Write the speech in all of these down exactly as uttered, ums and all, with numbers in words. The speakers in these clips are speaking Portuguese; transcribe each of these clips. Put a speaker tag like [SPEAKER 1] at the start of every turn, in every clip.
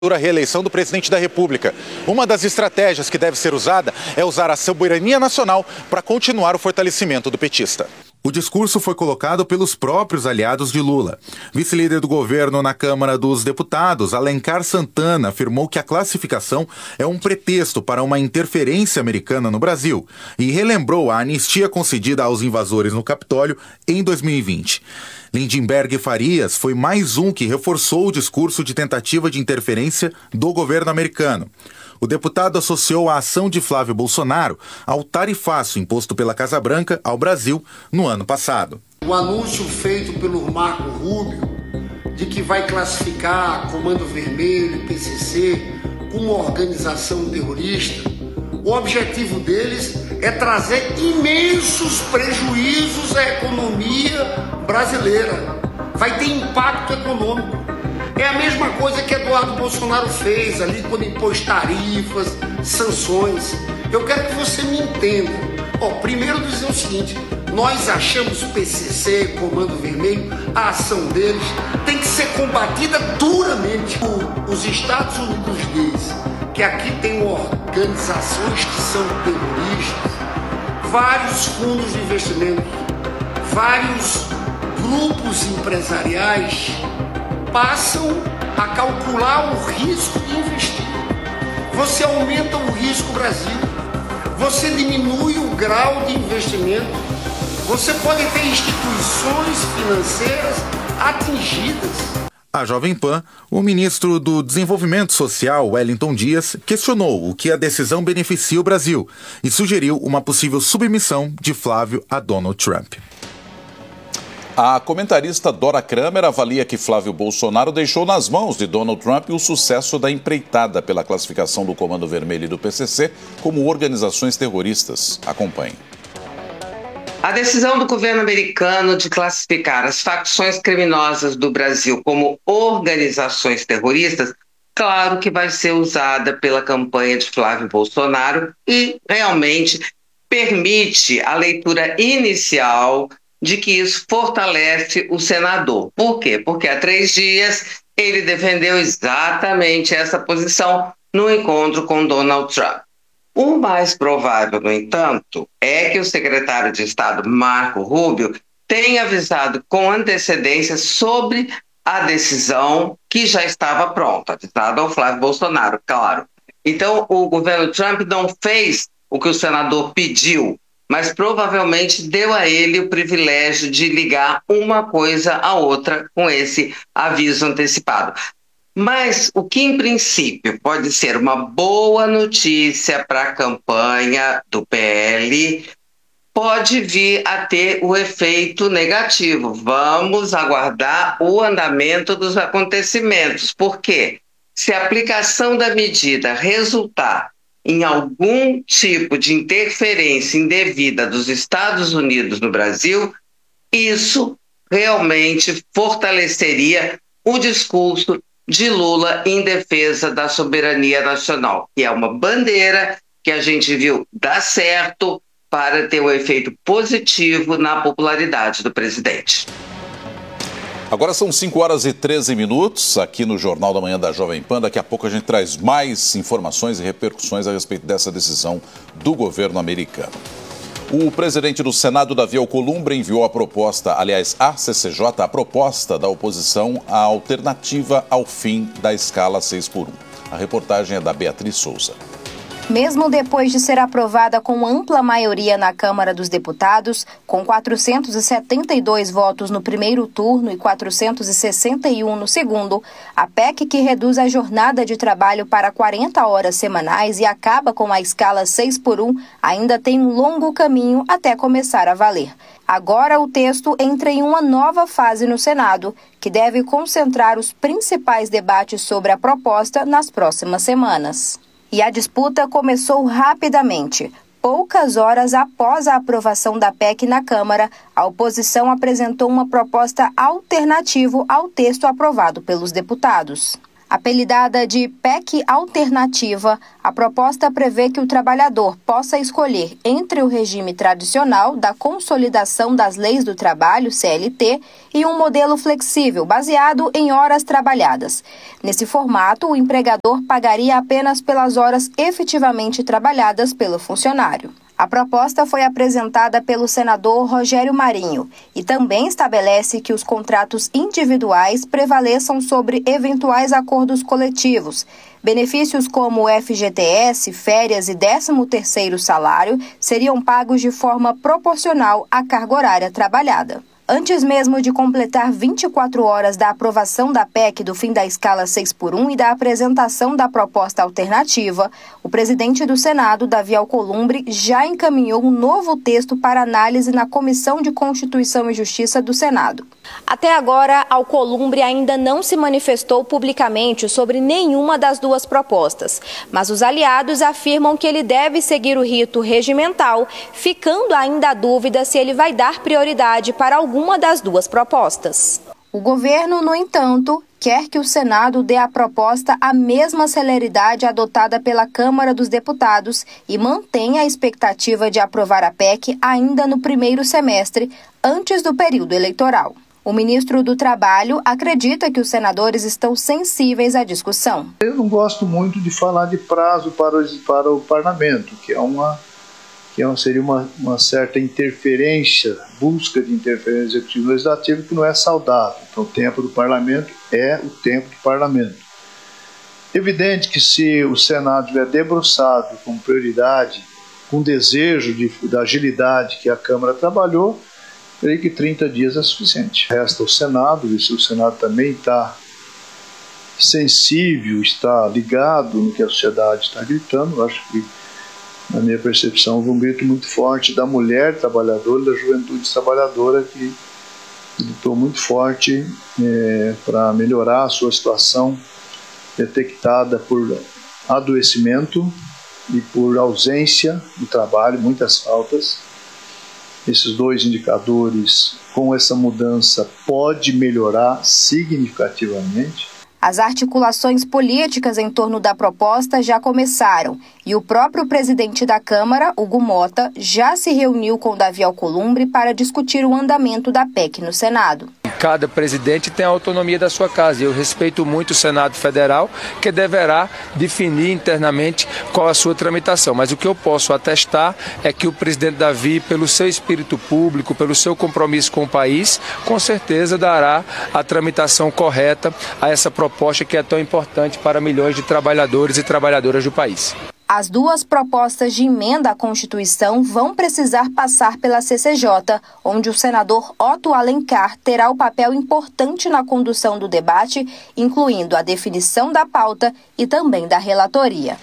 [SPEAKER 1] A reeleição do presidente da República. Uma das estratégias que deve ser usada é usar a soberania nacional para continuar o fortalecimento do petista. O discurso foi colocado pelos próprios aliados de Lula. Vice-líder do governo na Câmara dos Deputados, Alencar Santana, afirmou que a classificação é um pretexto para uma interferência americana no Brasil e relembrou a anistia concedida aos invasores no Capitólio em dois mil e vinte. Lindenberg Farias foi mais um que reforçou o discurso de tentativa de interferência do governo americano. O deputado associou a ação de Flávio Bolsonaro ao tarifaço imposto pela Casa Branca ao Brasil no ano passado.
[SPEAKER 2] O anúncio feito pelo Marco Rubio de que vai classificar Comando Vermelho e P C C como organização terrorista, o objetivo deles é trazer imensos prejuízos à economia brasileira. Vai ter impacto econômico. É a mesma coisa que Eduardo Bolsonaro fez ali quando impôs tarifas, sanções. Eu quero que você me entenda. Ó, primeiro dizer o seguinte, nós achamos P C C, Comando Vermelho, a ação deles tem que ser combatida duramente. O, os Estados Unidos diz que aqui tem organizações que são terroristas, vários fundos de investimento, vários grupos empresariais passam a calcular o risco de investir. Você aumenta o risco Brasil, você diminui o grau de investimento, você pode ter instituições financeiras atingidas.
[SPEAKER 1] A Jovem Pan, o ministro do Desenvolvimento Social, Wellington Dias, questionou o que a decisão beneficia o Brasil e sugeriu uma possível submissão de Flávio a Donald Trump.
[SPEAKER 3] A comentarista Dora Kramer avalia que Flávio Bolsonaro deixou nas mãos de Donald Trump o sucesso da empreitada pela classificação do Comando Vermelho e do P C C como organizações terroristas. Acompanhe.
[SPEAKER 4] A decisão do governo americano de classificar as facções criminosas do Brasil como organizações terroristas, claro que vai ser usada pela campanha de Flávio Bolsonaro e realmente permite a leitura inicial de que isso fortalece o senador. Por quê? Porque há três dias ele defendeu exatamente essa posição no encontro com Donald Trump. O mais provável, no entanto, é que o secretário de Estado, Marco Rubio, tenha avisado com antecedência sobre a decisão que já estava pronta, avisado ao Flávio Bolsonaro, claro. Então, o governo Trump não fez o que o senador pediu, mas provavelmente deu a ele o privilégio de ligar uma coisa à outra com esse aviso antecipado. Mas o que, em princípio, pode ser uma boa notícia para a campanha do P L, pode vir a ter o efeito negativo. Vamos aguardar o andamento dos acontecimentos. Por quê? Se a aplicação da medida resultar em algum tipo de interferência indevida dos Estados Unidos no Brasil, isso realmente fortaleceria o discurso de Lula em defesa da soberania nacional, que é uma bandeira que a gente viu dar certo para ter um efeito positivo na popularidade do presidente.
[SPEAKER 3] Agora são cinco horas e treze minutos aqui no Jornal da Manhã da Jovem Pan. Daqui a pouco a gente traz mais informações e repercussões a respeito dessa decisão do governo americano. O presidente do Senado, Davi Alcolumbre, enviou a proposta, aliás, à C C J, a proposta da oposição à alternativa ao fim da escala seis por um. A reportagem é da Beatriz Souza.
[SPEAKER 5] Mesmo depois de ser aprovada com ampla maioria na Câmara dos Deputados, com quatrocentos e setenta e dois votos no primeiro turno e quatrocentos e sessenta e um no segundo, a P E C que reduz a jornada de trabalho para quarenta horas semanais e acaba com a escala seis por um ainda tem um longo caminho até começar a valer. Agora o texto entra em uma nova fase no Senado, que deve concentrar os principais debates sobre a proposta nas próximas semanas. E a disputa começou rapidamente. Poucas horas após a aprovação da P E C na Câmara, a oposição apresentou uma proposta alternativa ao texto aprovado pelos deputados. Apelidada de P E C Alternativa, a proposta prevê que o trabalhador possa escolher entre o regime tradicional da Consolidação das Leis do Trabalho, C L T, e um modelo flexível, baseado em horas trabalhadas. Nesse formato, o empregador pagaria apenas pelas horas efetivamente trabalhadas pelo funcionário. A proposta foi apresentada pelo senador Rogério Marinho e também estabelece que os contratos individuais prevaleçam sobre eventuais acordos coletivos. Benefícios como o F G T S, férias e décimo terceiro salário seriam pagos de forma proporcional à carga horária trabalhada. Antes mesmo de completar vinte e quatro horas da aprovação da P E C do fim da escala seis por um e da apresentação da proposta alternativa, o presidente do Senado, Davi Alcolumbre, já encaminhou um novo texto para análise na Comissão de Constituição e Justiça do Senado. Até agora, Alcolumbre ainda não se manifestou publicamente sobre nenhuma das duas propostas, mas os aliados afirmam que ele deve seguir o rito regimental, ficando ainda a dúvida se ele vai dar prioridade para algum uma das duas propostas. O governo, no entanto, quer que o Senado dê à proposta a mesma celeridade adotada pela Câmara dos Deputados e mantenha a expectativa de aprovar a P E C ainda no primeiro semestre, antes do período eleitoral. O ministro do Trabalho acredita que os senadores estão sensíveis à discussão.
[SPEAKER 6] Eu não gosto muito de falar de prazo para o, para o parlamento, que é uma que seria uma, uma certa interferência, busca de interferência executiva e legislativa, que não é saudável. Então, o tempo do parlamento é o tempo do parlamento. Evidente que se o Senado estiver debruçado com prioridade, com desejo de, da agilidade que a Câmara trabalhou, creio que trinta dias é suficiente. Resta o Senado, e se o Senado também está sensível, está ligado no que a sociedade está gritando, eu acho que, na minha percepção, houve um grito muito forte da mulher trabalhadora, da juventude trabalhadora, que gritou muito forte é, para melhorar a sua situação detectada por adoecimento e por ausência do trabalho, muitas faltas. Esses dois indicadores, com essa mudança, pode melhorar significativamente.
[SPEAKER 5] As articulações políticas em torno da proposta já começaram e o próprio presidente da Câmara, Hugo Mota, já se reuniu com Davi Alcolumbre para discutir o andamento da P E C no Senado.
[SPEAKER 7] Cada presidente tem a autonomia da sua casa e eu respeito muito o Senado Federal, que deverá definir internamente qual a sua tramitação. Mas o que eu posso atestar é que o presidente Davi, pelo seu espírito público, pelo seu compromisso com o país, com certeza dará a tramitação correta a essa proposta que é tão importante para milhões de trabalhadores e trabalhadoras do país.
[SPEAKER 5] As duas propostas de emenda à Constituição vão precisar passar pela C C J, onde o senador Otto Alencar terá o papel importante na condução do debate, incluindo a definição da pauta e também da relatoria.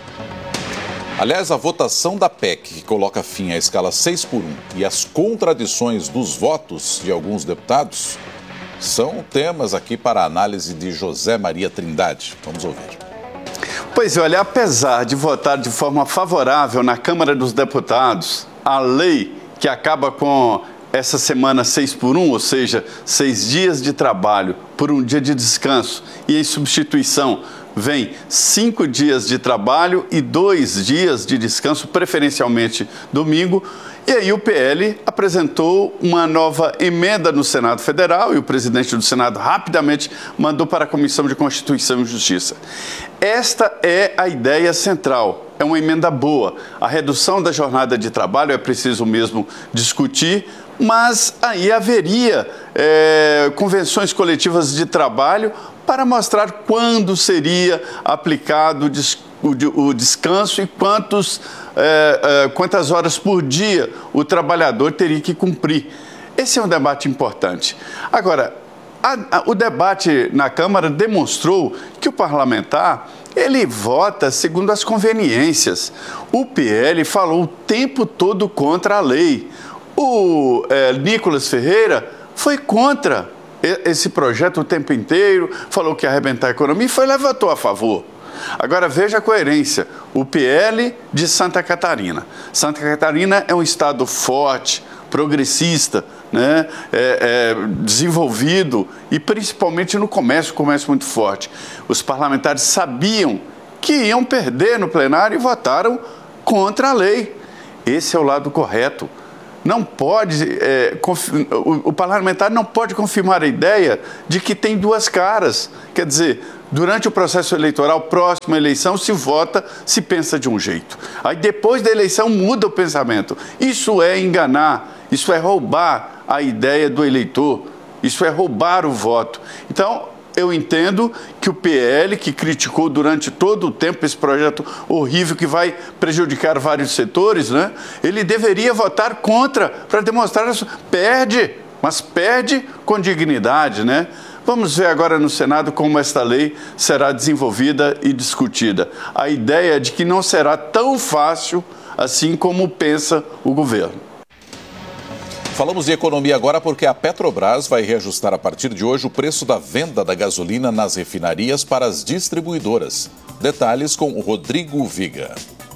[SPEAKER 3] Aliás, a votação da P E C, que coloca fim à escala seis por um, e as contradições dos votos de alguns deputados são temas aqui para a análise de José Maria Trindade. Vamos ouvir.
[SPEAKER 8] Pois olha, apesar de votar de forma favorável na Câmara dos Deputados, a lei que acaba com essa semana seis por um, ou seja, seis dias de trabalho por um dia de descanso, e em substituição vem cinco dias de trabalho e dois dias de descanso, preferencialmente domingo. E aí o P L apresentou uma nova emenda no Senado Federal e o presidente do Senado rapidamente mandou para a Comissão de Constituição e Justiça. Esta é a ideia central, é uma emenda boa. A redução da jornada de trabalho é preciso mesmo discutir, mas aí haveria é, convenções coletivas de trabalho para mostrar quando seria aplicado o descanso e quantos, é, é, quantas horas por dia o trabalhador teria que cumprir. Esse é um debate importante. Agora, a, a, o debate na Câmara demonstrou que o parlamentar, ele vota segundo as conveniências. O P L falou o tempo todo contra a lei. O é, Nicolas Ferreira foi contra esse projeto o tempo inteiro, falou que ia arrebentar a economia e foi lá e votou a favor. Agora veja a coerência, o P L de Santa Catarina. Santa Catarina é um estado forte, progressista, né? é, é, desenvolvido, e principalmente no comércio, comércio muito forte. Os parlamentares sabiam que iam perder no plenário e votaram contra a lei. Esse é o lado correto. Não pode, é, o, o parlamentar não pode confirmar a ideia de que tem duas caras. Quer dizer, durante o processo eleitoral, próxima eleição, se vota, se pensa de um jeito. Aí depois da eleição muda o pensamento. Isso é enganar, isso é roubar a ideia do eleitor, isso é roubar o voto. Então, eu entendo que o P L, que criticou durante todo o tempo esse projeto horrível que vai prejudicar vários setores, né, ele deveria votar contra para demonstrar isso. Perde, mas perde com dignidade, né? Vamos ver agora no Senado como esta lei será desenvolvida e discutida. A ideia é de que não será tão fácil assim como pensa o governo.
[SPEAKER 3] Falamos de economia agora porque a Petrobras vai reajustar a partir de hoje o preço da venda da gasolina nas refinarias para as distribuidoras. Detalhes com o Rodrigo Viga.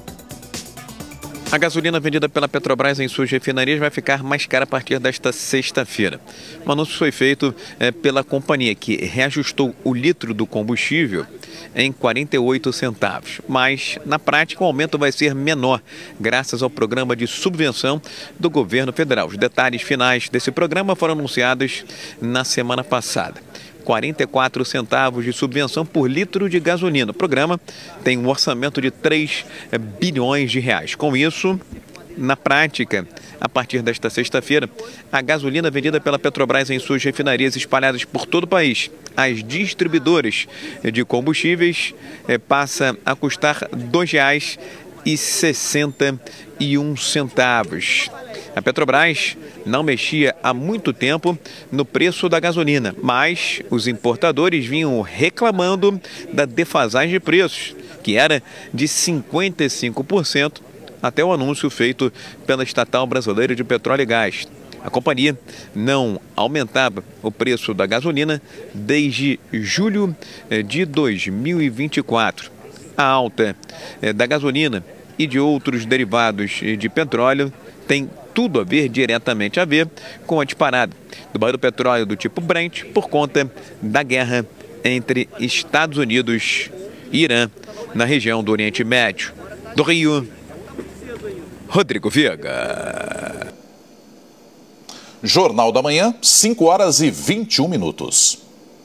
[SPEAKER 9] A gasolina vendida pela Petrobras em suas refinarias vai ficar mais cara a partir desta sexta-feira. O anúncio foi feito é, pela companhia, que reajustou o litro do combustível em quarenta e oito centavos. Mas, na prática, o aumento vai ser menor, graças ao programa de subvenção do governo federal. Os detalhes finais desse programa foram anunciados na semana passada. quarenta e quatro centavos de subvenção por litro de gasolina. O programa tem um orçamento de três bilhões de reais. Com isso, na prática, a partir desta sexta-feira, a gasolina vendida pela Petrobras em suas refinarias espalhadas por todo o país, as distribuidoras de combustíveis, passa a custar dois reais e sessenta e um centavos. A Petrobras não mexia há muito tempo no preço da gasolina, mas os importadores vinham reclamando da defasagem de preços, que era de cinquenta e cinco por cento até o anúncio feito pela Estatal Brasileira de Petróleo e Gás. A companhia não aumentava o preço da gasolina desde julho de dois mil e vinte e quatro. A alta da gasolina e de outros derivados de petróleo tem tudo a ver, diretamente a ver, com a disparada do barril do petróleo do tipo Brent por conta da guerra entre Estados Unidos e Irã na região do Oriente Médio. Do Rio, Rodrigo Viga.
[SPEAKER 3] Jornal da Manhã, cinco horas e vinte e um minutos.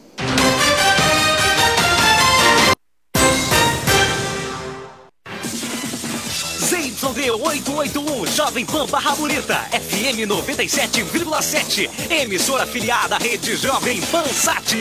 [SPEAKER 10] Z Y oitocentos e oitenta e um, Jovem Pan Barra Bonita, F M noventa e sete vírgula sete, emissora afiliada à rede Jovem Pan Sat.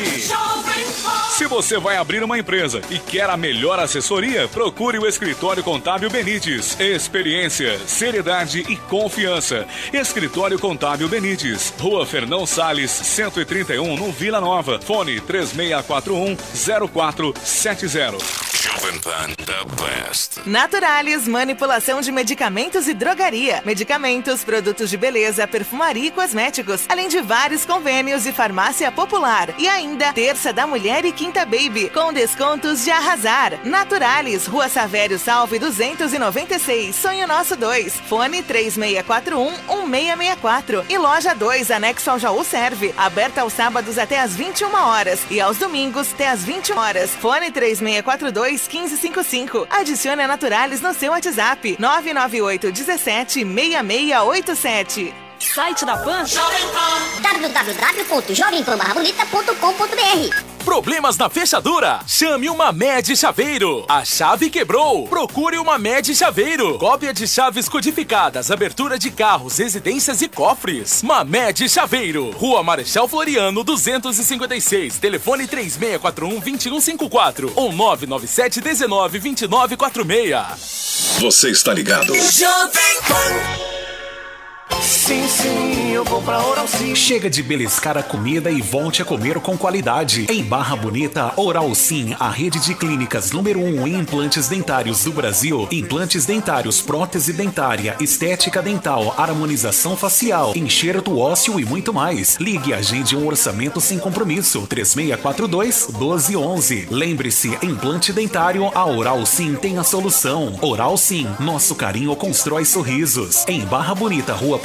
[SPEAKER 11] Se você vai abrir uma empresa e quer a melhor assessoria, procure o Escritório Contábil Benites. Experiência, seriedade e confiança. Escritório Contábil Benites, Rua Fernão Salles, cento e trinta e um, no Vila Nova. Fone três seis quatro um, zero quatro sete zero.
[SPEAKER 12] Jovem Pan, the best.
[SPEAKER 13] Naturalis, manipulação de medicamentos e drogaria. Medicamentos, produtos de beleza, perfumaria e cosméticos. Além de vários convênios e farmácia popular. E ainda, Terça da Mulher e Quinta Baby, com descontos de arrasar. Naturalis, Rua Savério Salve duzentos e noventa e seis, Sonho Nosso dois. Fone três seis quatro um, um seis seis quatro. E Loja dois, anexo ao Jaú Serve. Aberta aos sábados até às vinte e uma horas. E aos domingos até às vinte e uma horas. Fone três seis quatro dois, um cinco cinco cinco. Adicione a Naturalis no seu WhatsApp nove nove oito um sete, seis seis oito sete.
[SPEAKER 14] Site da Pan, w w w ponto jovem pan barra bonita ponto com ponto b r.
[SPEAKER 10] Problemas na fechadura? Chame uma Med Chaveiro. A chave quebrou? Procure uma Med Chaveiro. Cópia de chaves codificadas, abertura de carros, residências e cofres. Mamed Chaveiro. Rua Marechal Floriano, duzentos e cinquenta e seis. Telefone três seis quatro um, dois um cinco quatro ou nove nove sete um nove, dois nove quatro seis.
[SPEAKER 12] Você está ligado?
[SPEAKER 10] Jovem Pan. Sim, sim, eu vou pra Oral Sim.
[SPEAKER 15] Chega de beliscar a comida e volte a comer com qualidade. Em Barra Bonita, Oral Sim, a rede de clínicas número um em implantes dentários do Brasil. Implantes dentários, prótese dentária, estética dental, harmonização facial, enxerto ósseo e muito mais. Ligue e agende um orçamento sem compromisso. três seis quatro dois, um dois um um. Lembre-se, implante dentário, a Oral Sim tem a solução. Oral Sim, nosso carinho constrói sorrisos. Em Barra Bonita, Rua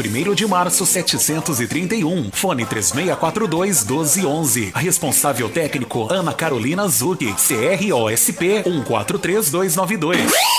[SPEAKER 15] primeiro de março, setecentos e trinta e um. Fone três seis quatro dois, um dois um um. Responsável técnico Ana Carolina Zucchi. C R O S P um quatro três dois nove dois.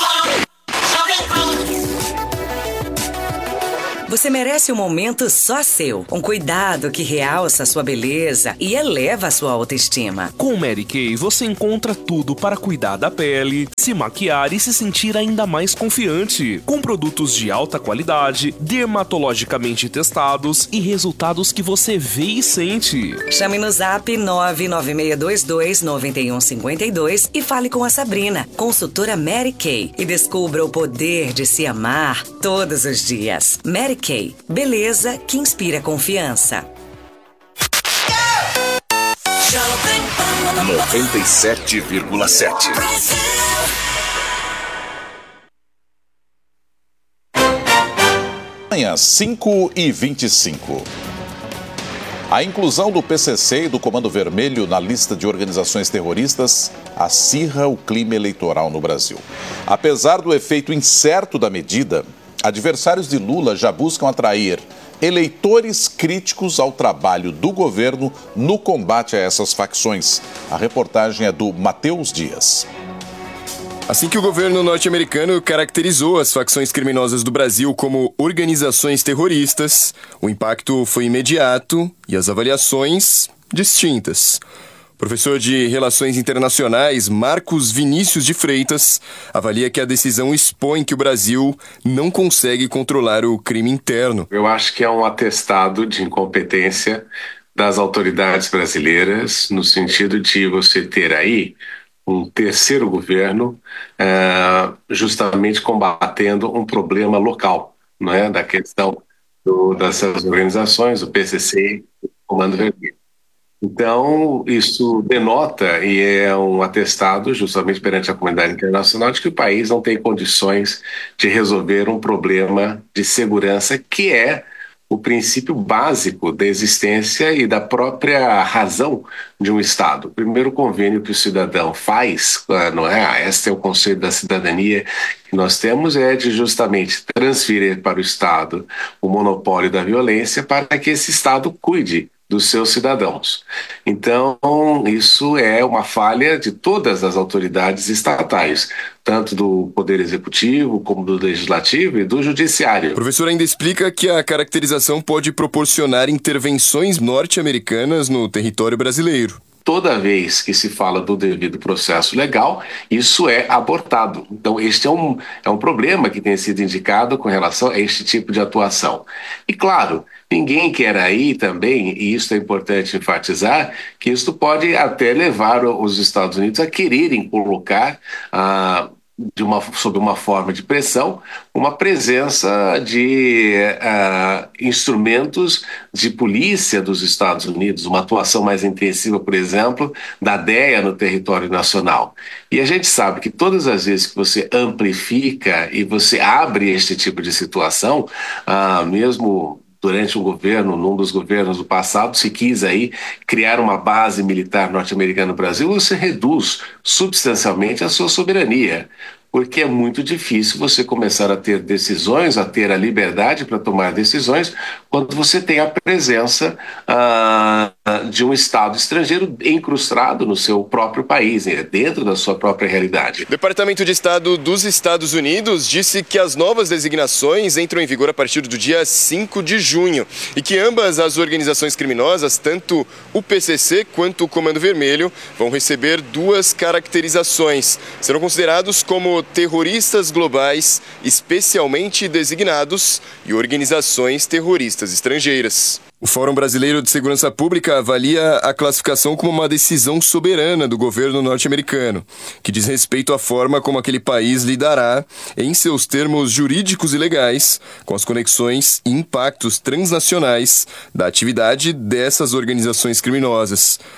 [SPEAKER 16] Você merece um momento só seu. Um cuidado que realça sua beleza e eleva a sua autoestima.
[SPEAKER 17] Com Mary Kay você encontra tudo para cuidar da pele, se maquiar e se sentir ainda mais confiante. Com produtos de alta qualidade, dermatologicamente testados e resultados que você vê e sente.
[SPEAKER 16] Chame no zap nove nove seis dois dois nove um cinco dois e fale com a Sabrina, consultora Mary Kay, e descubra o poder de se amar todos os dias. Mary Kay, beleza que inspira confiança.
[SPEAKER 12] noventa e sete vírgula sete.
[SPEAKER 3] Amanhã, cinco e vinte e cinco. A inclusão do P C C e do Comando Vermelho na lista de organizações terroristas acirra o clima eleitoral no Brasil. Apesar do efeito incerto da medida, adversários de Lula já buscam atrair eleitores críticos ao trabalho do governo no combate a essas facções. A reportagem é do Matheus Dias.
[SPEAKER 18] Assim que o governo norte-americano caracterizou as facções criminosas do Brasil como organizações terroristas, o impacto foi imediato e as avaliações distintas. O professor de Relações Internacionais, Marcos Vinícius de Freitas, avalia que a decisão expõe que o Brasil não consegue controlar o crime interno.
[SPEAKER 19] Eu acho que é um atestado de incompetência das autoridades brasileiras, no sentido de você ter aí um terceiro governo uh, justamente combatendo um problema local, não é? Da questão do, dessas organizações, o P C C e o Comando Vermelho. Então, isso denota e é um atestado justamente perante a comunidade internacional de que o país não tem condições de resolver um problema de segurança que é o princípio básico da existência e da própria razão de um Estado. O primeiro convênio que o cidadão faz, não é? Este é o conceito da cidadania que nós temos, é de justamente transferir para o Estado o monopólio da violência para que esse Estado cuide dos seus cidadãos. Então, isso é uma falha de todas as autoridades estatais, tanto do Poder Executivo, como do Legislativo e do Judiciário.
[SPEAKER 18] O professor ainda explica que a caracterização pode proporcionar intervenções norte-americanas no território brasileiro.
[SPEAKER 19] Toda vez que se fala do devido processo legal, isso é abortado. Então, este é um, é um problema que tem sido indicado com relação a este tipo de atuação. E, claro, ninguém quer aí também, e isso é importante enfatizar, que isso pode até levar os Estados Unidos a quererem colocar ah, de uma, sob uma forma de pressão, uma presença de uh, instrumentos de polícia dos Estados Unidos, uma atuação mais intensiva, por exemplo, da D E A no território nacional. E a gente sabe que todas as vezes que você amplifica e você abre este tipo de situação, uh, mesmo durante um governo, num dos governos do passado, se quis aí criar uma base militar norte-americana no Brasil, você reduz substancialmente a sua soberania, porque é muito difícil você começar a ter decisões, a ter a liberdade para tomar decisões, quando você tem a presença ah, de um Estado estrangeiro incrustado no seu próprio país, dentro da sua própria realidade.
[SPEAKER 18] O Departamento de Estado dos Estados Unidos disse que as novas designações entram em vigor a partir do dia cinco de junho e que ambas as organizações criminosas, tanto o P C C quanto o Comando Vermelho, vão receber duas caracterizações. Serão considerados como terroristas globais especialmente designados e organizações terroristas estrangeiras. O Fórum Brasileiro de Segurança Pública avalia a classificação como uma decisão soberana do governo norte-americano, que diz respeito à forma como aquele país lidará, em seus termos jurídicos e legais, com as conexões e impactos transnacionais da atividade dessas organizações criminosas.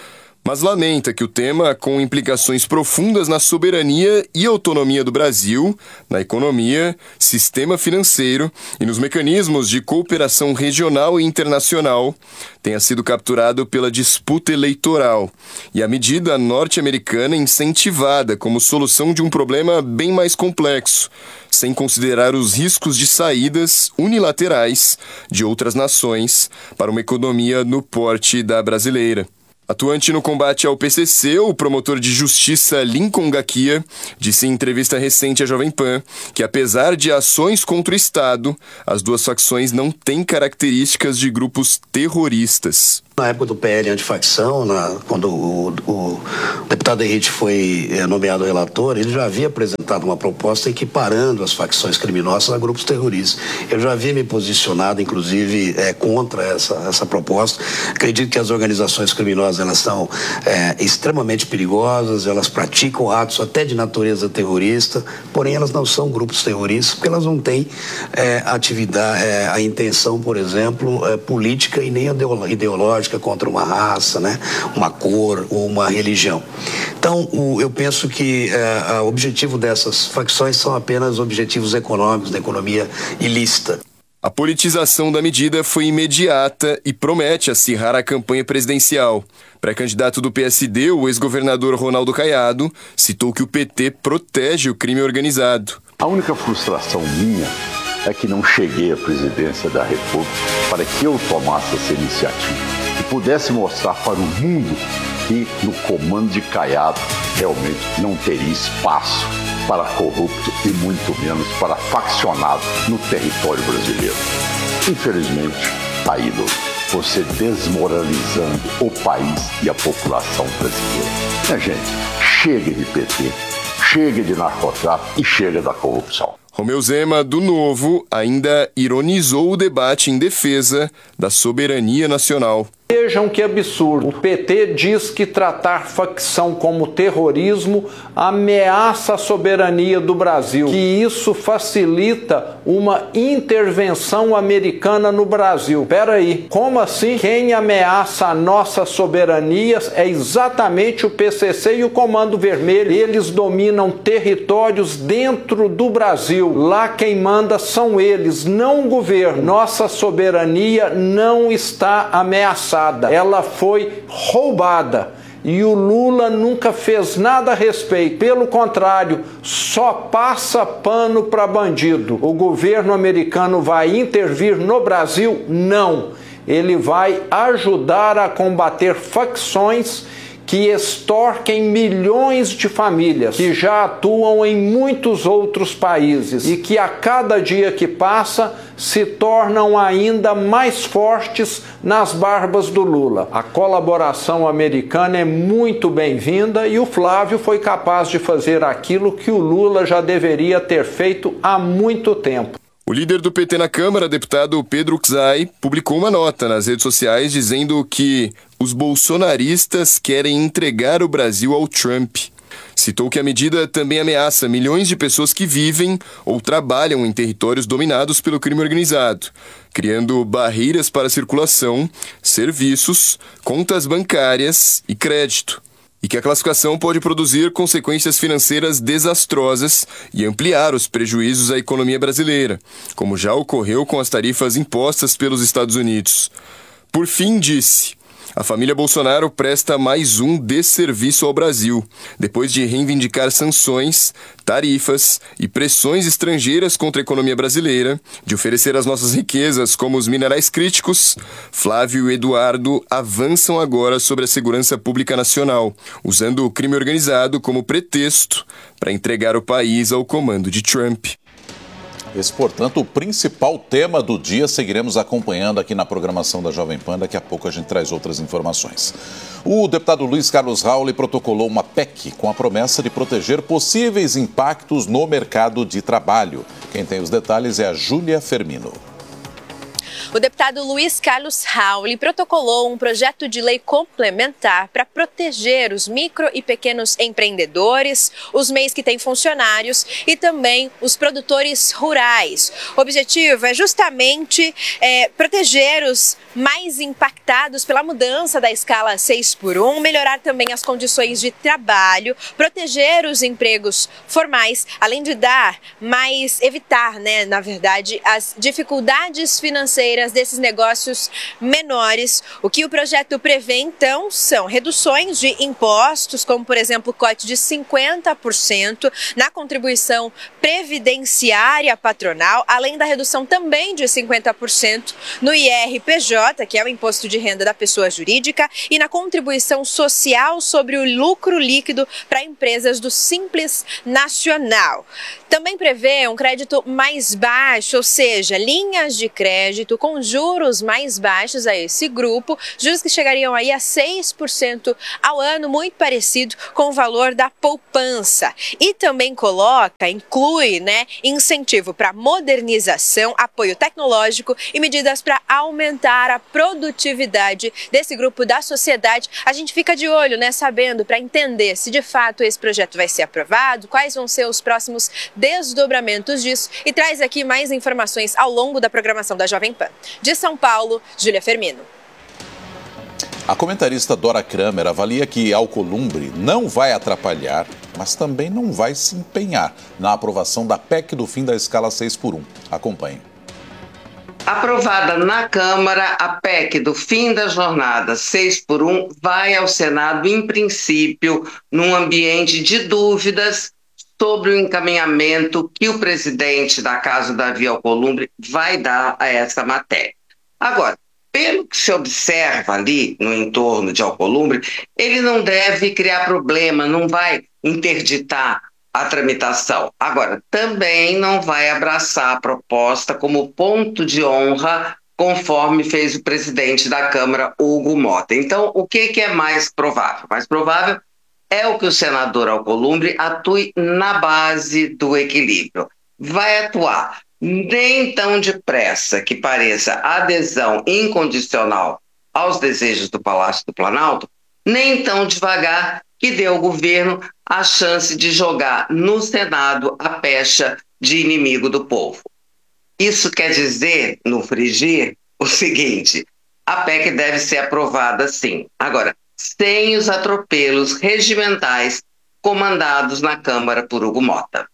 [SPEAKER 18] mas lamenta que o tema, com implicações profundas na soberania e autonomia do Brasil, na economia, sistema financeiro e nos mecanismos de cooperação regional e internacional, tenha sido capturado pela disputa eleitoral e a medida norte-americana incentivada como solução de um problema bem mais complexo, sem considerar os riscos de saídas unilaterais de outras nações para uma economia no porte da brasileira. Atuante no combate ao P C C, o promotor de justiça Lincoln Gakia disse em entrevista recente à Jovem Pan que, apesar de ações contra o Estado, as duas facções não têm características de grupos terroristas.
[SPEAKER 20] Na época do P L antifacção, na, quando o, o deputado Henrique foi é, nomeado relator, ele já havia apresentado uma proposta equiparando as facções criminosas a grupos terroristas. Eu já havia me posicionado, inclusive, é, contra essa, essa proposta. Acredito que as organizações criminosas elas são é, extremamente perigosas, elas praticam atos até de natureza terrorista, porém elas não são grupos terroristas, porque elas não têm é, atividade, é, a intenção, por exemplo, é, política e nem ideológica contra uma raça, né, uma cor ou uma religião. Então, o, eu penso que é, o objetivo dessas facções são apenas objetivos econômicos, da economia ilícita.
[SPEAKER 18] A politização da medida foi imediata e promete acirrar a campanha presidencial. Pré-candidato do P S D, o ex-governador Ronaldo Caiado citou que o P T protege o crime organizado.
[SPEAKER 21] A única frustração minha é que não cheguei à presidência da República para que eu tomasse essa iniciativa e pudesse mostrar para o mundo que no comando de Caiado realmente não teria espaço para corrupto e muito menos para faccionado no território brasileiro. Infelizmente, tá indo você desmoralizando o país e a população brasileira. Minha gente, chega de P T, chega de narcotráfico e chega da corrupção.
[SPEAKER 18] Romeu Zema, do Novo, ainda ironizou o debate em defesa da soberania nacional.
[SPEAKER 22] Vejam que absurdo. O P T diz que tratar facção como terrorismo ameaça a soberania do Brasil, que isso facilita uma intervenção americana no Brasil. Peraí, como assim? Quem ameaça a nossa soberania é exatamente o P C C e o Comando Vermelho. Eles dominam territórios dentro do Brasil. Lá quem manda são eles, não o governo. Nossa soberania não está ameaçada. Ela foi roubada e o Lula nunca fez nada a respeito. Pelo contrário, só passa pano para bandido. O governo americano vai intervir no Brasil? Não. Ele vai ajudar a combater facções que extorquem milhões de famílias, que já atuam em muitos outros países e que a cada dia que passa se tornam ainda mais fortes nas barbas do Lula. A colaboração americana é muito bem-vinda e o Flávio foi capaz de fazer aquilo que o Lula já deveria ter feito há muito tempo.
[SPEAKER 18] O líder do P T na Câmara, deputado Pedro Czai, publicou uma nota nas redes sociais dizendo que os bolsonaristas querem entregar o Brasil ao Trump. Citou que a medida também ameaça milhões de pessoas que vivem ou trabalham em territórios dominados pelo crime organizado, criando barreiras para circulação, serviços, contas bancárias e crédito. E que a classificação pode produzir consequências financeiras desastrosas e ampliar os prejuízos à economia brasileira, como já ocorreu com as tarifas impostas pelos Estados Unidos. Por fim, disse: a família Bolsonaro presta mais um desserviço ao Brasil, depois de reivindicar sanções, tarifas e pressões estrangeiras contra a economia brasileira, de oferecer as nossas riquezas como os minerais críticos. Flávio e Eduardo avançam agora sobre a segurança pública nacional, usando o crime organizado como pretexto para entregar o país ao comando de Trump.
[SPEAKER 3] Esse, portanto, o principal tema do dia. Seguiremos acompanhando aqui na programação da Jovem Pan. Daqui a pouco a gente traz outras informações. O deputado Luiz Carlos Rauli protocolou uma P E C com a promessa de proteger possíveis impactos no mercado de trabalho. Quem tem os detalhes é a Júlia Fermino.
[SPEAKER 1] O deputado Luiz Carlos Rauli protocolou um projeto de lei complementar para proteger os micro e pequenos empreendedores, os M E Is que têm funcionários e também os produtores rurais. O objetivo é justamente é, proteger os mais impactados pela mudança da escala seis por um, melhorar também as condições de trabalho, proteger os empregos formais, além de dar mais, evitar, né, na verdade, as dificuldades financeiras desses negócios menores. O que o projeto prevê, então, são reduções de impostos, como, por exemplo, corte de cinquenta por cento na contribuição previdenciária patronal, além da redução também de cinquenta por cento no I R P J, que é o Imposto de Renda da Pessoa Jurídica, e na contribuição social sobre o lucro líquido para empresas do Simples Nacional. Também prevê um crédito mais baixo, ou seja, linhas de crédito com juros mais baixos a esse grupo, juros que chegariam aí a seis por cento ao ano, muito parecido com o valor da poupança. E também coloca, inclui, né, incentivo para modernização, apoio tecnológico e medidas para aumentar a produtividade desse grupo da sociedade. A gente fica de olho, né, sabendo, para entender se de fato esse projeto vai ser aprovado, quais vão ser os próximos desdobramentos disso, e traz aqui mais informações ao longo da programação da Jovem Pan. De São Paulo, Júlia Firmino.
[SPEAKER 3] A comentarista Dora Kramer avalia que Alcolumbre não vai atrapalhar, mas também não vai se empenhar na aprovação da P E C do fim da escala seis por um. Acompanhe.
[SPEAKER 4] Aprovada na Câmara, a P E C do fim da jornada seis por um vai ao Senado, em princípio, num ambiente de dúvidas sobre o encaminhamento que o presidente da Casa, Davi Alcolumbre, vai dar a essa matéria. Agora, pelo que se observa ali no entorno de Alcolumbre, ele não deve criar problema, não vai interditar a tramitação. Agora, também não vai abraçar a proposta como ponto de honra, conforme fez o presidente da Câmara, Hugo Mota. Então, o que, que é mais provável? Mais provável é o que o senador Alcolumbre atue na base do equilíbrio. Vai atuar nem tão depressa que pareça adesão incondicional aos desejos do Palácio do Planalto, nem tão devagar que dê ao governo a chance de jogar no Senado a pecha de inimigo do povo. Isso quer dizer, no frigir, o seguinte: a P E C deve ser aprovada sim. Agora, sem os atropelos regimentais comandados na Câmara por Hugo Mota.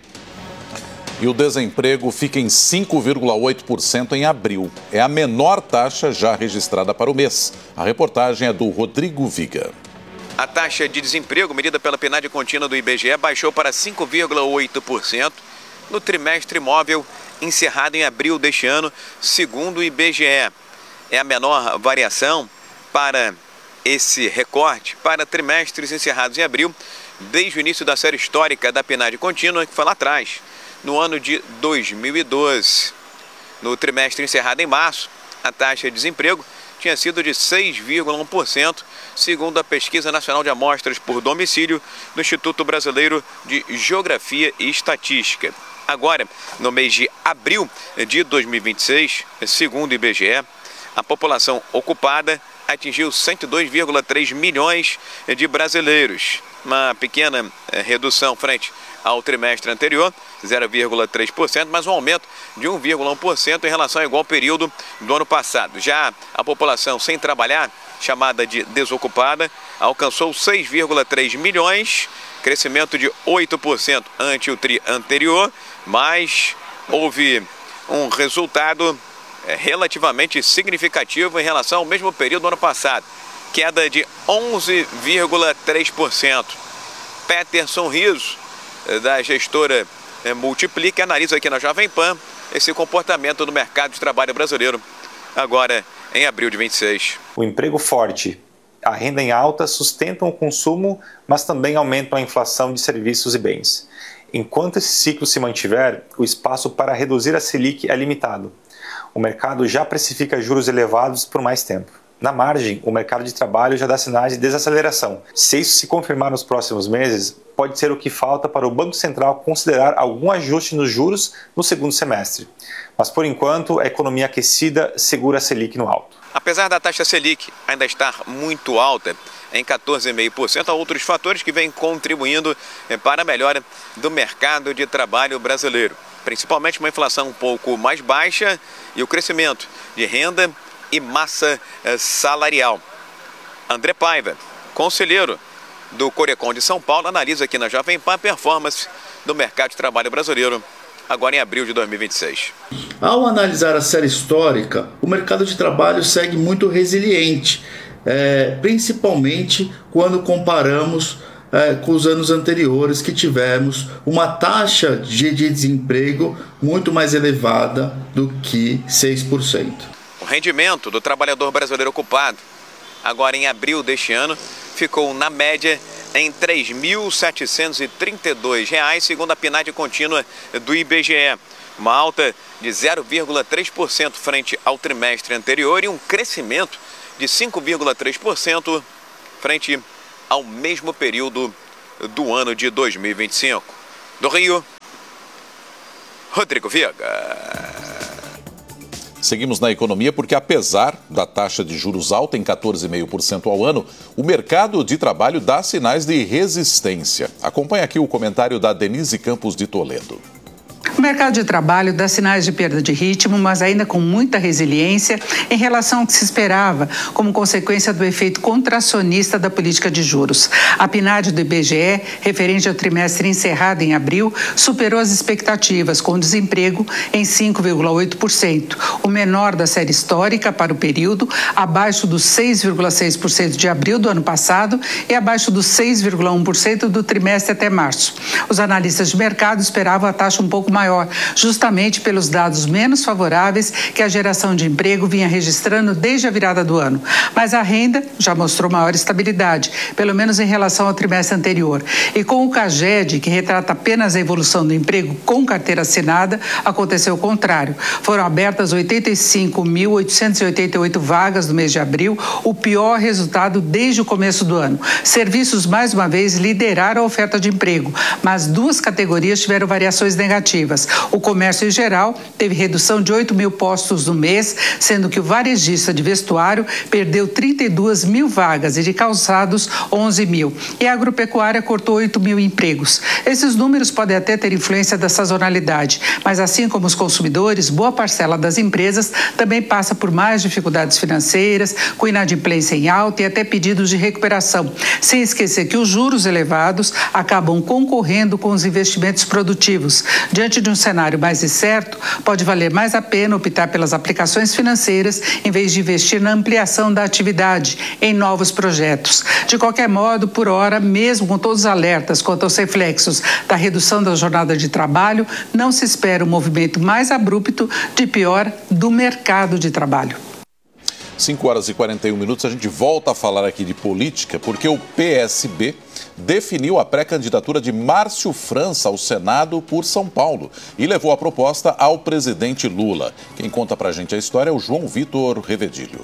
[SPEAKER 3] E o desemprego fica em cinco vírgula oito por cento em abril. É a menor taxa já registrada para o mês. A reportagem é do Rodrigo Viga.
[SPEAKER 9] A taxa de desemprego medida pela P N A D contínua do I B G E baixou para cinco vírgula oito por cento no trimestre móvel encerrado em abril deste ano, segundo o I B G E. É a menor variação para esse recorte para trimestres encerrados em abril desde o início da série histórica da P N A D contínua, que foi lá atrás, no ano de dois mil e doze. No trimestre encerrado em março, a taxa de desemprego tinha sido de seis vírgula um por cento, segundo a Pesquisa Nacional de Amostras por Domicílio do Instituto Brasileiro de Geografia e Estatística. Agora, no mês de abril de dois mil e vinte e seis, segundo o I B G E, a população ocupada atingiu cento e dois vírgula três milhões de brasileiros, uma pequena redução frente ao trimestre anterior, zero vírgula três por cento, mas um aumento de um vírgula um por cento em relação ao igual período do ano passado. Já a população sem trabalhar, chamada de desocupada, alcançou seis vírgula três milhões, crescimento de oito por cento ante o tri anterior, mas houve um resultado relativamente significativo em relação ao mesmo período do ano passado, queda de onze vírgula três por cento. Peterson Riso, da gestora Multiplica, analisa aqui na Jovem Pan esse comportamento do mercado de trabalho brasileiro, agora em abril de vinte e seis.
[SPEAKER 2] O emprego forte, a renda em alta sustentam o consumo, mas também aumentam a inflação de serviços e bens. Enquanto esse ciclo se mantiver, o espaço para reduzir a Selic é limitado. O mercado já precifica juros elevados por mais tempo. Na margem, o mercado de trabalho já dá sinais de desaceleração. Se isso se confirmar nos próximos meses, pode ser o que falta para o Banco Central considerar algum ajuste nos juros no segundo semestre. Mas, por enquanto, a economia aquecida segura a Selic no alto.
[SPEAKER 9] Apesar da taxa Selic ainda estar muito alta, em quatorze vírgula cinco por cento, há outros fatores que vêm contribuindo para a melhora do mercado de trabalho brasileiro. Principalmente uma inflação um pouco mais baixa e o crescimento de renda e massa salarial. André Paiva, conselheiro do Corecon de São Paulo, analisa aqui na Jovem Pan a performance do mercado de trabalho brasileiro agora em abril de dois mil e vinte e seis.
[SPEAKER 6] Ao analisar a série histórica, o mercado de trabalho segue muito resiliente, é, principalmente quando comparamos é, com os anos anteriores, que tivemos uma taxa de desemprego muito mais elevada do que seis por cento.
[SPEAKER 9] O rendimento do trabalhador brasileiro ocupado, agora em abril deste ano, ficou na média em três mil setecentos e trinta e dois reais, segundo a P N A D contínua do I B G E. Uma alta de zero vírgula três por cento frente ao trimestre anterior e um crescimento de cinco vírgula três por cento frente ao mesmo período do ano de dois mil e vinte e cinco. Do Rio, Rodrigo Viega.
[SPEAKER 3] Seguimos na economia porque, apesar da taxa de juros alta em quatorze vírgula cinco por cento ao ano, o mercado de trabalho dá sinais de resistência. Acompanhe aqui o comentário da Denise Campos de Toledo.
[SPEAKER 7] O mercado de trabalho dá sinais de perda de ritmo, mas ainda com muita resiliência em relação ao que se esperava, como consequência do efeito contracionista da política de juros. A P N A D do I B G E, referente ao trimestre encerrado em abril, superou as expectativas, com desemprego em cinco vírgula oito por cento, o menor da série histórica para o período, abaixo dos seis vírgula seis por cento de abril do ano passado e abaixo dos seis vírgula um por cento do trimestre até março. Os analistas de mercado esperavam a taxa um pouco maior, justamente pelos dados menos favoráveis que a geração de emprego vinha registrando desde a virada do ano. Mas a renda já mostrou maior estabilidade, pelo menos em relação ao trimestre anterior. E com o CAGED, que retrata apenas a evolução do emprego com carteira assinada, aconteceu o contrário. Foram abertas oitenta e cinco mil oitocentas e oitenta e oito vagas no mês de abril, o pior resultado desde o começo do ano. Serviços, mais uma vez, lideraram a oferta de emprego, mas duas categorias tiveram variações negativas. O comércio em geral teve redução de oito mil postos no mês, sendo que o varejista de vestuário perdeu trinta e duas mil vagas e de calçados onze mil. E a agropecuária cortou oito mil empregos. Esses números podem até ter influência da sazonalidade, mas assim como os consumidores, boa parcela das empresas também passa por mais dificuldades financeiras, com inadimplência em alta e até pedidos de recuperação. Sem esquecer que os juros elevados acabam concorrendo com os investimentos produtivos. Diante de um cenário mais incerto, pode valer mais a pena optar pelas aplicações financeiras em vez de investir na ampliação da atividade, em novos projetos. De qualquer modo, por hora, mesmo com todos os alertas quanto aos reflexos da redução da jornada de trabalho, não se espera um movimento mais abrupto de pior do mercado de trabalho.
[SPEAKER 3] cinco horas e quarenta e um minutos, a gente volta a falar aqui de política, porque o P S B definiu a pré-candidatura de Márcio França ao Senado por São Paulo e levou a proposta ao presidente Lula. Quem conta pra gente a história é o João Vitor Revedilho.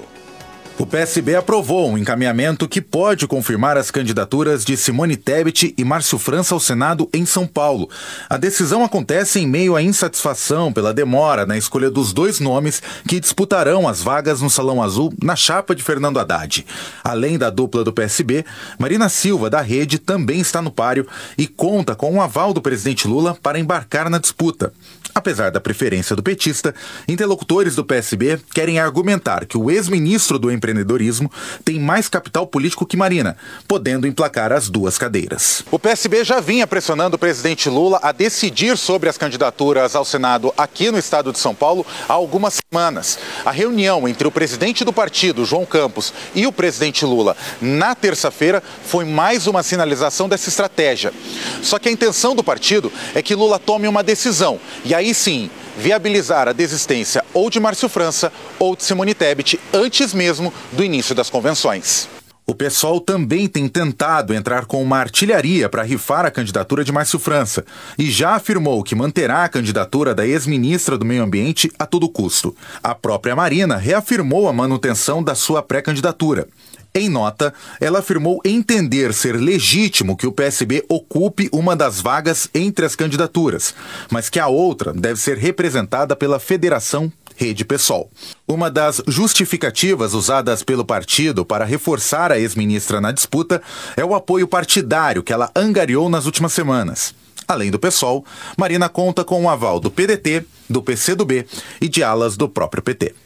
[SPEAKER 23] O P S B aprovou um encaminhamento que pode confirmar as candidaturas de Simone Tebet e Márcio França ao Senado em São Paulo. A decisão acontece em meio à insatisfação pela demora na escolha dos dois nomes que disputarão as vagas no Salão Azul na chapa de Fernando Haddad. Além da dupla do P S B, Marina Silva, da Rede, também está no páreo e conta com o aval do presidente Lula para embarcar na disputa. Apesar da preferência do petista, interlocutores do P S B querem argumentar que o ex-ministro do empreendedorismo tem mais capital político que Marina, podendo emplacar as duas cadeiras. O P S B já vinha pressionando o presidente Lula a decidir sobre as candidaturas ao Senado aqui no estado de São Paulo há algumas semanas. A reunião entre o presidente do partido, João Campos, e o presidente Lula na terça-feira foi mais uma sinalização dessa estratégia. Só que a intenção do partido é que Lula tome uma decisão e aí sim viabilizar a desistência ou de Márcio França ou de Simone Tebet antes mesmo do início das convenções. O PSOL também tem tentado entrar com uma artilharia para rifar a candidatura de Márcio França e já afirmou que manterá a candidatura da ex-ministra do Meio Ambiente a todo custo. A própria Marina reafirmou a manutenção da sua pré-candidatura. Em nota, ela afirmou entender ser legítimo que o P S B ocupe uma das vagas entre as candidaturas, mas que a outra deve ser representada pela Federação Rede PSOL. Uma das justificativas usadas pelo partido para reforçar a ex-ministra na disputa é o apoio partidário que ela angariou nas últimas semanas. Além do PSOL, Marina conta com o aval do P D T, do P C do B e de alas do próprio P T.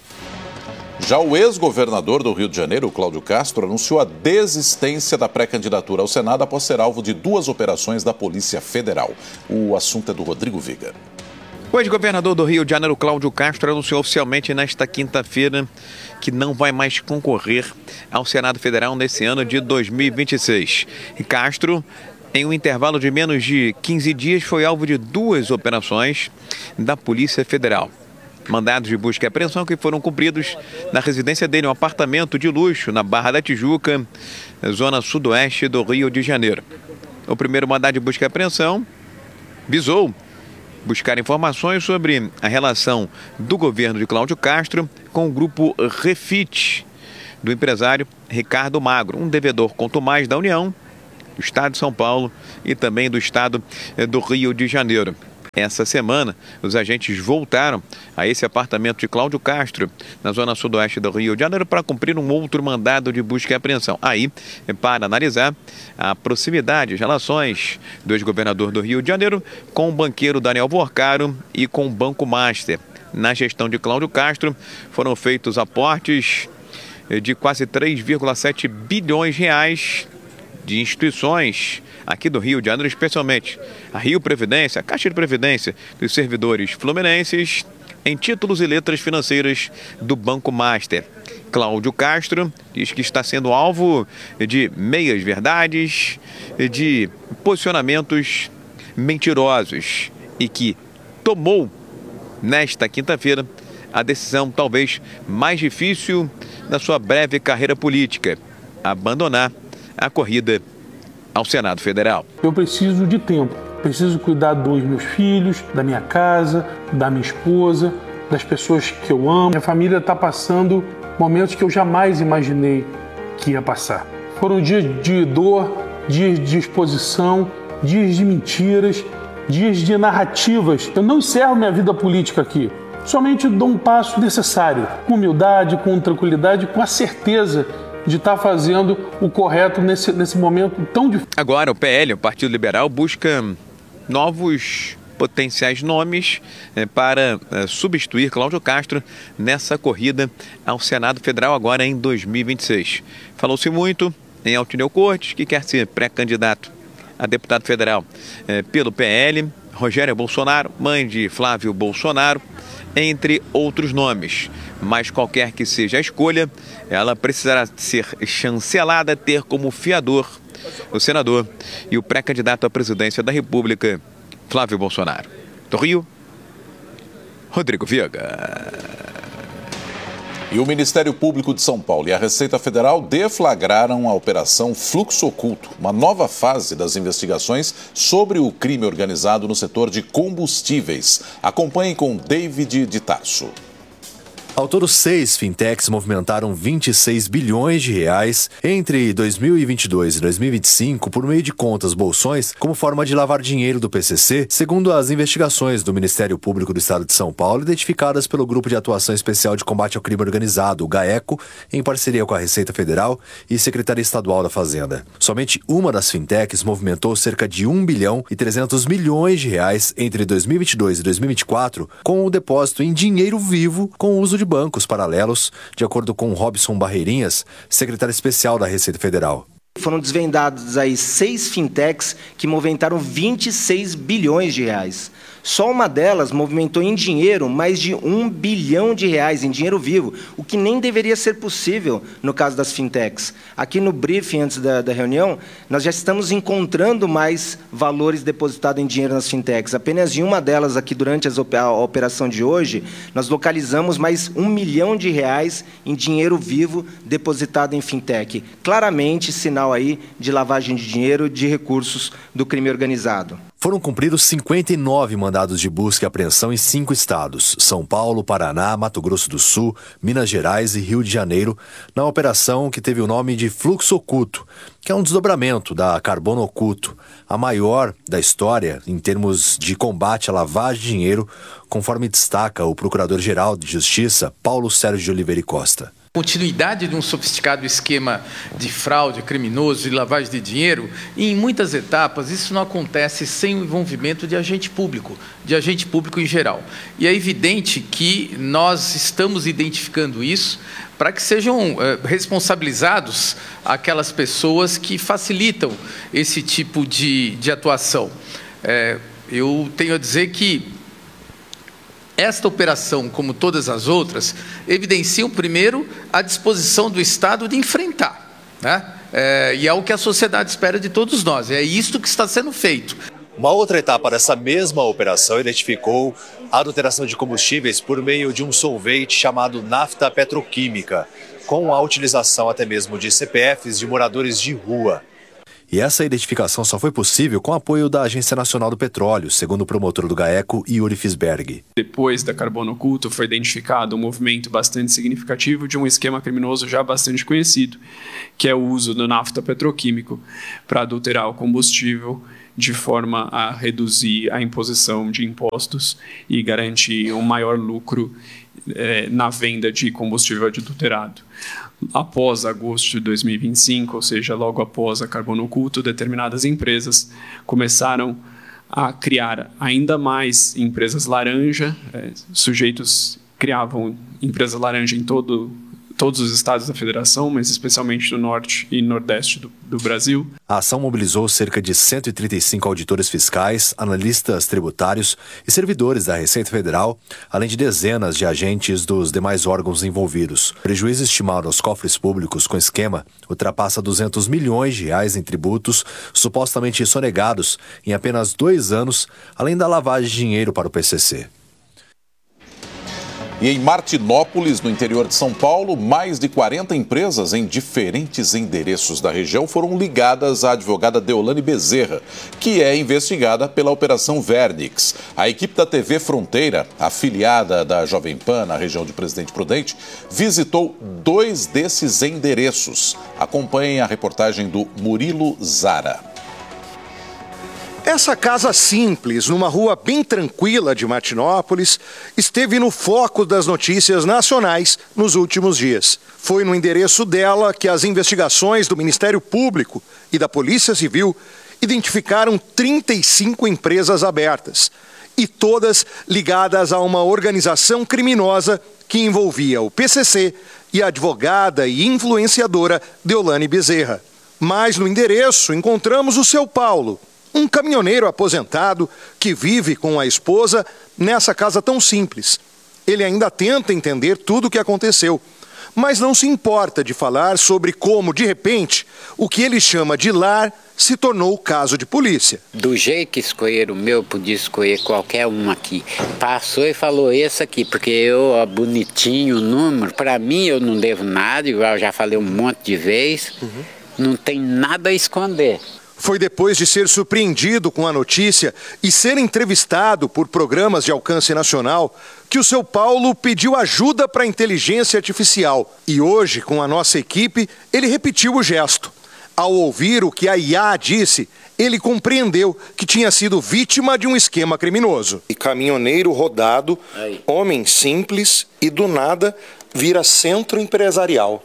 [SPEAKER 3] Já o ex-governador do Rio de Janeiro, Cláudio Castro, anunciou a desistência da pré-candidatura ao Senado após ser alvo de duas operações da Polícia Federal. O assunto é do Rodrigo Viga.
[SPEAKER 9] O ex-governador do Rio de Janeiro, Cláudio Castro, anunciou oficialmente nesta quinta-feira que não vai mais concorrer ao Senado Federal nesse ano de dois mil e vinte e seis. E Castro, em um intervalo de menos de quinze dias, foi alvo de duas operações da Polícia Federal. Mandados de busca e apreensão que foram cumpridos na residência dele, um apartamento de luxo na Barra da Tijuca, zona sudoeste do Rio de Janeiro. O primeiro mandado de busca e apreensão visou buscar informações sobre a relação do governo de Cláudio Castro com o grupo Refit, do empresário Ricardo Magro, um devedor contumaz da União, do Estado de São Paulo e também do Estado do Rio de Janeiro. Essa semana, os agentes voltaram a esse apartamento de Cláudio Castro, na zona sudoeste do Rio de Janeiro, para cumprir um outro mandado de busca e apreensão. Aí, para analisar a proximidade, as relações do ex-governador do Rio de Janeiro com o banqueiro Daniel Vorcaro e com o Banco Master. Na gestão de Cláudio Castro, foram feitos aportes de quase três vírgula sete bilhões de reais de instituições aqui do Rio de Janeiro, especialmente a Rio Previdência, a Caixa de Previdência dos servidores fluminenses, em títulos e letras financeiras do Banco Master. Cláudio Castro diz que está sendo alvo de meias verdades, de posicionamentos mentirosos e que tomou, nesta quinta-feira, a decisão talvez mais difícil da sua breve carreira política: abandonar a corrida ao Senado Federal.
[SPEAKER 5] Eu preciso de tempo, preciso cuidar dos meus filhos, da minha casa, da minha esposa, das pessoas que eu amo. Minha família está passando momentos que eu jamais imaginei que ia passar. Foram dias de dor, dias de exposição, dias de mentiras, dias de narrativas. Eu não encerro minha vida política aqui, somente dou um passo necessário, com humildade, com tranquilidade, com a certeza de estar fazendo o correto nesse, nesse momento tão difícil.
[SPEAKER 9] Agora o P L, o Partido Liberal, busca novos potenciais nomes eh, para eh, substituir Cláudio Castro nessa corrida ao Senado Federal agora em dois mil e vinte e seis. Falou-se muito em Altineu Cortes, que quer ser pré-candidato a deputado federal eh, pelo P L, Rogéria Bolsonaro, mãe de Flávio Bolsonaro, entre outros nomes. Mas qualquer que seja a escolha, ela precisará ser chancelada, ter como fiador o senador e o pré-candidato à presidência da República, Flávio Bolsonaro. Do Rio, Rodrigo Viga.
[SPEAKER 3] E o Ministério Público de São Paulo e a Receita Federal deflagraram a Operação Fluxo Oculto, uma nova fase das investigações sobre o crime organizado no setor de combustíveis. Acompanhe com David de Tarso.
[SPEAKER 8] Ao todo, seis fintechs movimentaram vinte e seis bilhões de reais entre dois mil e vinte e dois e dois mil e vinte e cinco por meio de contas bolsões como forma de lavar dinheiro do P C C, segundo as investigações do Ministério Público do Estado de São Paulo, identificadas pelo Grupo de Atuação Especial de Combate ao Crime Organizado, o GAECO, em parceria com a Receita Federal e Secretaria Estadual da Fazenda. Somente uma das fintechs movimentou cerca de um bilhão e trezentos milhões de reais entre dois mil e vinte e dois e dois mil e vinte e quatro, com o depósito em dinheiro vivo com o uso de bancos paralelos, de acordo com Robson Barreirinhas, secretário especial da Receita Federal.
[SPEAKER 11] Foram desvendados aí seis fintechs que movimentaram vinte e seis bilhões de reais. Só uma delas movimentou em dinheiro mais de um bilhão de reais, em dinheiro vivo, o que nem deveria ser possível no caso das fintechs. Aqui no briefing, antes da, da reunião, nós já estamos encontrando mais valores depositados em dinheiro nas fintechs. Apenas em uma delas, aqui durante as, a operação de hoje, nós localizamos mais um milhão de reais em dinheiro vivo depositado em fintech. Claramente, sinal aí de lavagem de dinheiro, de recursos do crime organizado.
[SPEAKER 8] Foram cumpridos cinquenta e nove mandados de busca e apreensão em cinco estados: São Paulo, Paraná, Mato Grosso do Sul, Minas Gerais e Rio de Janeiro, na operação que teve o nome de Fluxo Oculto, que é um desdobramento da Carbono Oculto, a maior da história em termos de combate à lavagem de dinheiro, conforme destaca o Procurador-Geral de Justiça, Paulo Sérgio de Oliveira e Costa.
[SPEAKER 13] Continuidade de um sofisticado esquema de fraude criminoso, de lavagem de dinheiro, e em muitas etapas isso não acontece sem o envolvimento de agente público, de agente público em geral. E é evidente que nós estamos identificando isso para que sejam eh, responsabilizados aquelas pessoas que facilitam esse tipo de, de atuação. É, eu tenho a dizer que esta operação, como todas as outras, evidenciam, primeiro, a disposição do Estado de enfrentar, né? É, e é o que a sociedade espera de todos nós. É isto que está sendo feito.
[SPEAKER 8] Uma outra etapa dessa mesma operação identificou a adulteração de combustíveis por meio de um solvente chamado nafta petroquímica, com a utilização até mesmo de C P Fs de moradores de rua. E essa identificação só foi possível com o apoio da Agência Nacional do Petróleo, segundo o promotor do GAECO, Yuri Fisberg.
[SPEAKER 14] Depois da Carbono Oculto, foi identificado um movimento bastante significativo de um esquema criminoso já bastante conhecido, que é o uso do nafta petroquímico para adulterar o combustível de forma a reduzir a imposição de impostos e garantir um maior lucro eh, na venda de combustível adulterado. Após agosto de dois mil e vinte e cinco, ou seja, logo após a Carbono Oculto, determinadas empresas começaram a criar ainda mais empresas laranja. É, sujeitos criavam empresas laranja em todo, todos os estados da federação, mas especialmente no norte e nordeste do, do Brasil.
[SPEAKER 8] A ação mobilizou cerca de cento e trinta e cinco auditores fiscais, analistas tributários e servidores da Receita Federal, além de dezenas de agentes dos demais órgãos envolvidos. O prejuízo estimado aos cofres públicos com esquema ultrapassa duzentos milhões de reais em tributos supostamente sonegados em apenas dois anos, além da lavagem de dinheiro para o P C C.
[SPEAKER 3] E em Martinópolis, no interior de São Paulo, mais de quarenta empresas em diferentes endereços da região foram ligadas à advogada Deolane Bezerra, que é investigada pela Operação Vernix. A equipe da T V Fronteira, afiliada da Jovem Pan na região de Presidente Prudente, visitou dois desses endereços. Acompanhem a reportagem do Murilo Zara.
[SPEAKER 24] Essa casa simples, numa rua bem tranquila de Martinópolis, esteve no foco das notícias nacionais nos últimos dias. Foi no endereço dela que as investigações do Ministério Público e da Polícia Civil identificaram trinta e cinco empresas abertas, e todas ligadas a uma organização criminosa que envolvia o P C C e a advogada e influenciadora Deolane Bezerra. Mas no endereço encontramos o seu Paulo, um caminhoneiro aposentado que vive com a esposa nessa casa tão simples. Ele ainda tenta entender tudo o que aconteceu, mas não se importa de falar sobre como, de repente, o que ele chama de lar se tornou caso de polícia.
[SPEAKER 25] Do jeito que escolheram o meu, podia escolher qualquer um aqui. Passou e falou esse aqui, porque eu, ó, bonitinho o número, para mim eu não devo nada, igual eu já falei um monte de vezes, uhum. Não tem nada a esconder.
[SPEAKER 24] Foi depois de ser surpreendido com a notícia e ser entrevistado por programas de alcance nacional que o seu Paulo pediu ajuda para a inteligência artificial. E hoje, com a nossa equipe, ele repetiu o gesto. Ao ouvir o que a I A disse, ele compreendeu que tinha sido vítima de um esquema criminoso. E caminhoneiro rodado, Aí. homem simples e do nada vira centro empresarial.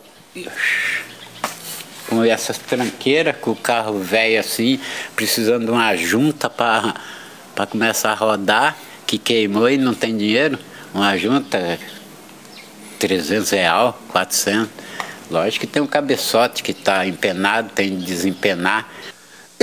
[SPEAKER 25] Com essas tranqueiras, com o carro velho assim, precisando de uma junta para começar a rodar, que queimou e não tem dinheiro. Uma junta, trezentos reais, quatrocentos. Lógico que tem um cabeçote que está empenado, tem de desempenar.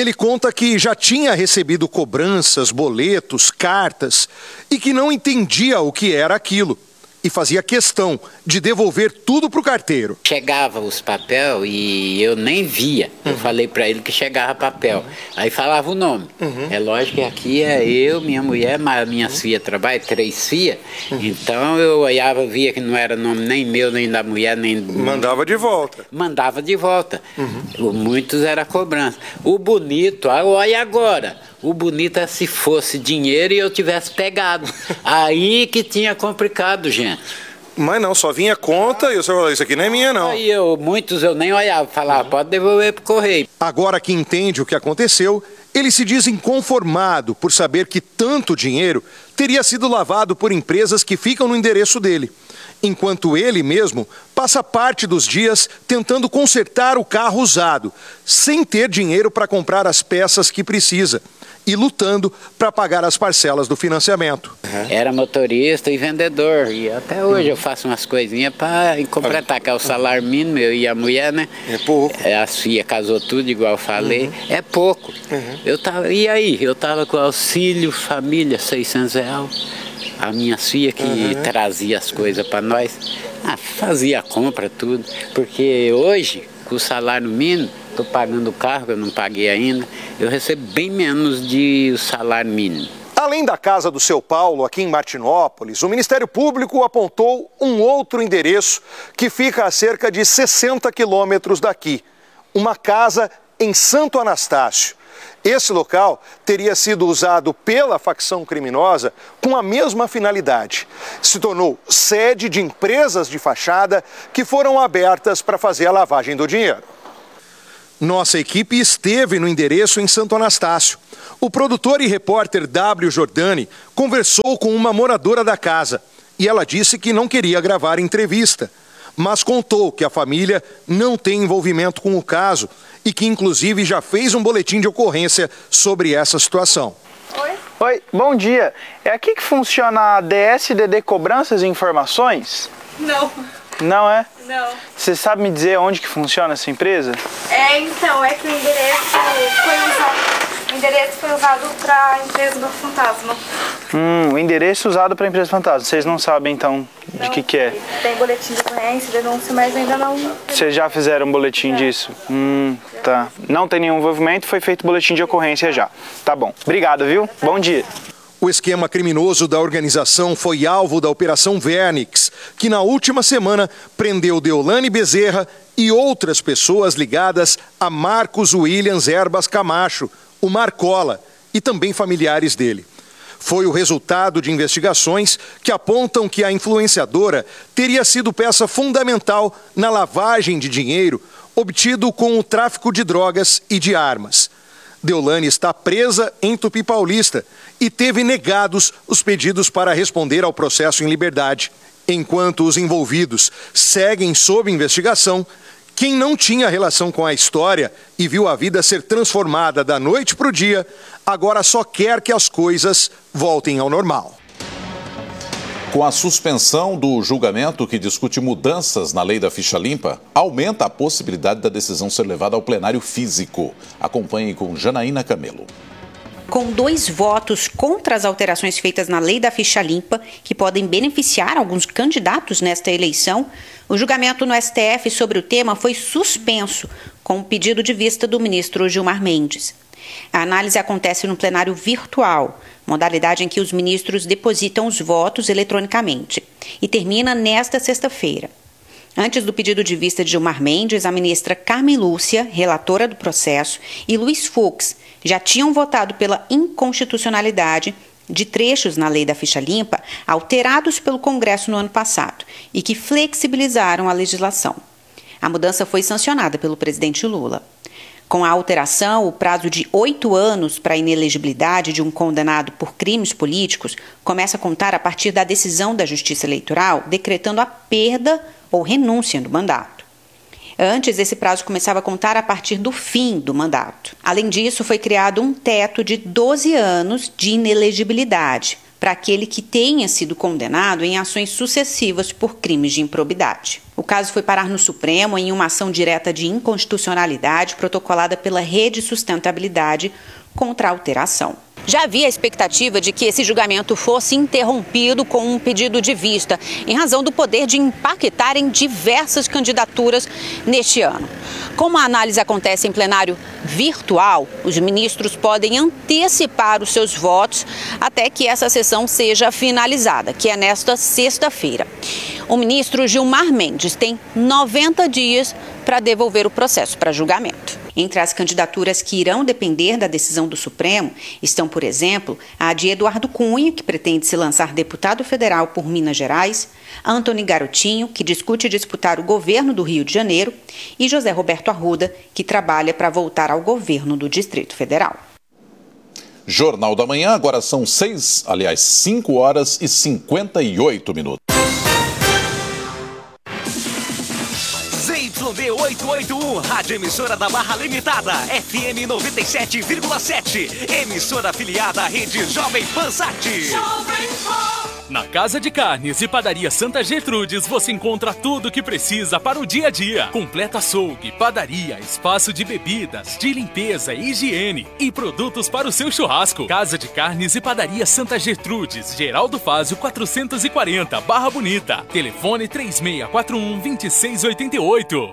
[SPEAKER 24] Ele conta que já tinha recebido cobranças, boletos, cartas e que não entendia o que era aquilo. E fazia questão de devolver tudo para o carteiro.
[SPEAKER 25] Chegava os papel e eu nem via. Eu uhum. falei para ele que chegava papel. Uhum. Aí falava o nome. Uhum. É lógico que aqui é eu, minha mulher, mas minhas uhum. filhas trabalham, três filhas. Uhum. Então eu olhava, via que não era nome nem meu, nem da mulher, nem...
[SPEAKER 24] Mandava de volta.
[SPEAKER 25] Mandava de volta. Uhum. Muitos era cobrança. O bonito, olha agora... O bonito é se fosse dinheiro e eu tivesse pegado. Aí que tinha complicado, gente.
[SPEAKER 24] Mas não, só vinha conta e o senhor falou, isso aqui não é minha, não.
[SPEAKER 25] Aí eu, muitos eu nem olhava, falava, pode devolver pro correio.
[SPEAKER 24] Agora que entende o que aconteceu, ele se diz inconformado por saber que tanto dinheiro teria sido lavado por empresas que ficam no endereço dele. Enquanto ele mesmo passa parte dos dias tentando consertar o carro usado, sem ter dinheiro para comprar as peças que precisa e lutando para pagar as parcelas do financiamento.
[SPEAKER 25] Era motorista e vendedor, e até hoje eu faço umas coisinhas para completar, que é o salário mínimo, eu e a mulher, né?
[SPEAKER 24] É pouco.
[SPEAKER 25] As filhas casou tudo, igual eu falei, uhum. é pouco. Uhum. Eu tava, e aí? Eu tava com auxílio família, seiscentos reais. A minha filha que uhum. trazia as coisas para nós, ah, fazia a compra, tudo. Porque hoje, com o salário mínimo, estou pagando o carro, que eu não paguei ainda, eu recebo bem menos de salário mínimo.
[SPEAKER 24] Além da casa do seu Paulo, aqui em Martinópolis, o Ministério Público apontou um outro endereço que fica a cerca de sessenta quilômetros daqui. Uma casa em Santo Anastácio. Esse local teria sido usado pela facção criminosa com a mesma finalidade. Se tornou sede de empresas de fachada que foram abertas para fazer a lavagem do dinheiro. Nossa equipe esteve no endereço em Santo Anastácio. O produtor e repórter W. Jordani conversou com uma moradora da casa e ela disse que não queria gravar entrevista, mas contou que a família não tem envolvimento com o caso e que inclusive já fez um boletim de ocorrência sobre essa situação.
[SPEAKER 10] Oi. Oi, bom dia. É aqui que funciona a D S D D Cobranças e Informações?
[SPEAKER 12] Não.
[SPEAKER 10] Não é?
[SPEAKER 12] Não.
[SPEAKER 10] Você sabe me dizer onde que funciona essa empresa?
[SPEAKER 12] É, então, é que o endereço foi usado, o endereço foi usado para a empresa do fantasma.
[SPEAKER 10] Hum, o endereço usado para a empresa fantasma. Vocês não sabem, então, de que que é?
[SPEAKER 12] Tem boletim de ocorrência, denúncia, mas ainda não...
[SPEAKER 10] Vocês já fizeram um boletim é. disso? Hum, tá. Não tem nenhum envolvimento, foi feito boletim de ocorrência já. Tá bom. Obrigado, viu? Bom dia.
[SPEAKER 24] O esquema criminoso da organização foi alvo da Operação Vernix, que na última semana prendeu Deolane Bezerra e outras pessoas ligadas a Marcos Williams Erbas Camacho, o Marcola, e também familiares dele. Foi o resultado de investigações que apontam que a influenciadora teria sido peça fundamental na lavagem de dinheiro obtido com o tráfico de drogas e de armas. Deolane está presa em Tupi Paulista e teve negados os pedidos para responder ao processo em liberdade. Enquanto os envolvidos seguem sob investigação, quem não tinha relação com a história e viu a vida ser transformada da noite para o dia, agora só quer que as coisas voltem ao normal.
[SPEAKER 3] Com a suspensão do julgamento que discute mudanças na lei da ficha limpa, aumenta a possibilidade da decisão ser levada ao plenário físico. Acompanhe com Janaína Camelo.
[SPEAKER 15] Com dois votos contra as alterações feitas na lei da ficha limpa, que podem beneficiar alguns candidatos nesta eleição, o julgamento no S T F sobre o tema foi suspenso, com o pedido de vista do ministro Gilmar Mendes. A análise acontece no plenário virtual, modalidade em que os ministros depositam os votos eletronicamente, e termina nesta sexta-feira. Antes do pedido de vista de Gilmar Mendes, a ministra Carmen Lúcia, relatora do processo, e Luiz Fux já tinham votado pela inconstitucionalidade de trechos na lei da ficha limpa alterados pelo Congresso no ano passado e que flexibilizaram a legislação. A mudança foi sancionada pelo presidente Lula. Com a alteração, o prazo de oito anos para a inelegibilidade de um condenado por crimes políticos começa a contar a partir da decisão da Justiça Eleitoral decretando a perda ou renúncia do mandato. Antes, esse prazo começava a contar a partir do fim do mandato. Além disso, foi criado um teto de doze anos de inelegibilidade para aquele que tenha sido condenado em ações sucessivas por crimes de improbidade. O caso foi parar no Supremo em uma ação direta de inconstitucionalidade protocolada pela Rede Sustentabilidade contra a alteração. Já havia a expectativa de que esse julgamento fosse interrompido com um pedido de vista, em razão do poder de impactar em diversas candidaturas neste ano. Como a análise acontece em plenário virtual, os ministros podem antecipar os seus votos até que essa sessão seja finalizada, que é nesta sexta-feira. O ministro Gilmar Mendes tem noventa dias para devolver o processo para julgamento. Entre as candidaturas que irão depender da decisão do Supremo estão, por exemplo, a de Eduardo Cunha, que pretende se lançar deputado federal por Minas Gerais, Antony Garotinho, que discute disputar o governo do Rio de Janeiro, e José Roberto Arruda, que trabalha para voltar ao governo do Distrito Federal.
[SPEAKER 3] Jornal da Manhã, agora são seis, aliás, cinco horas e cinquenta e oito minutos.
[SPEAKER 16] Z B oitocentos e oitenta e um, Rádio Emissora da Barra Limitada, F M noventa e sete vírgula sete, emissora afiliada à rede Jovem Pan Sat.
[SPEAKER 17] Na Casa de Carnes e Padaria Santa Gertrudes você encontra tudo o que precisa para o dia a dia. Completa açougue, padaria, espaço de bebidas, de limpeza e higiene e produtos para o seu churrasco. Casa de Carnes e Padaria Santa Gertrudes, Geraldo Fázio quatrocentos e quarenta, Barra Bonita. Telefone três seis quatro um, dois seis oito oito.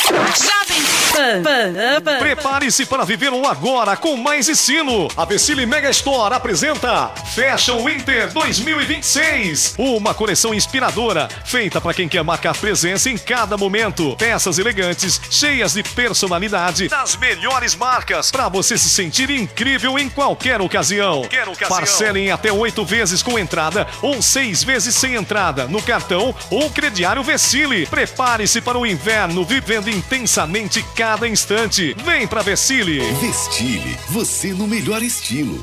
[SPEAKER 19] Prepare-se para viver um agora com mais estilo. A Vecile Mega Store apresenta Fashion Winter dois mil e vinte e seis. Uma coleção inspiradora, feita para quem quer marcar presença em cada momento. Peças elegantes, cheias de personalidade, das melhores marcas, para você se sentir incrível em qualquer ocasião. Qualquer ocasião. Parcele em até oito vezes com entrada ou seis vezes sem entrada no cartão ou crediário Vecile. Prepare-se para o inverno, vivendo intensamente cada instante. Vem pra Vecile.
[SPEAKER 20] Vestile, você no melhor estilo.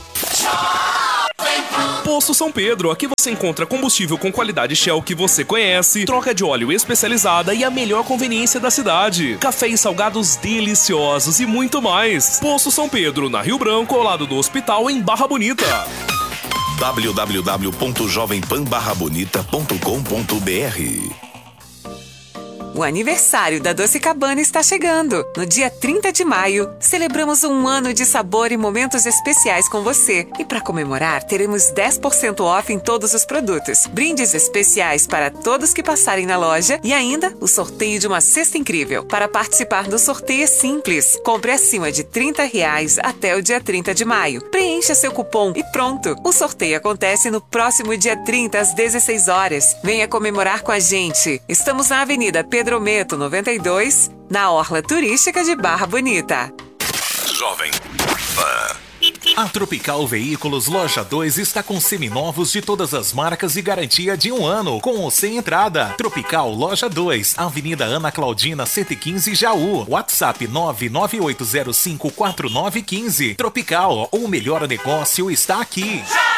[SPEAKER 17] Poço São Pedro, aqui você encontra combustível com qualidade Shell que você conhece, troca de óleo especializada e a melhor conveniência da cidade. Café e salgados deliciosos e muito mais. Poço São Pedro, na Rio Branco, ao lado do hospital, em Barra Bonita.
[SPEAKER 20] w w w ponto jovem pan barra bonita ponto com ponto b r.
[SPEAKER 21] O aniversário da Doce Cabana está chegando. No dia trinta de maio, celebramos um ano de sabor e momentos especiais com você. E para comemorar, teremos dez por cento off em todos os produtos, brindes especiais para todos que passarem na loja e ainda o sorteio de uma cesta incrível. Para participar do sorteio é simples. Compre acima de trinta reais até o dia trinta de maio. Preencha seu cupom e pronto. O sorteio acontece no próximo dia trinta, às dezesseis horas. Venha comemorar com a gente. Estamos na Avenida Pedro Pedro Meto noventa e dois, na Orla Turística de Barra Bonita.
[SPEAKER 20] Jovem Pan.
[SPEAKER 26] A Tropical Veículos Loja dois está com seminovos de todas as marcas e garantia de um ano, com ou sem entrada. Tropical Loja dois, Avenida Ana Claudina cento e quinze, Jaú. WhatsApp nove nove oito zero cinco quatro nove um cinco. Tropical, o melhor negócio está aqui.